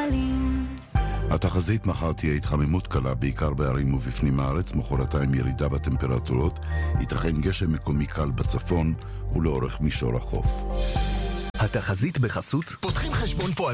פועלים. התחזית מחר תהיה התחממות קלה בעיקר בערים ובפנים הארץ, מחרתיים ירידה בטמפרטורות, ייתכן גשם מקומי קל בצפון ולאורך מישור החוף. התחזית בחסות פותחים חשבון פועלים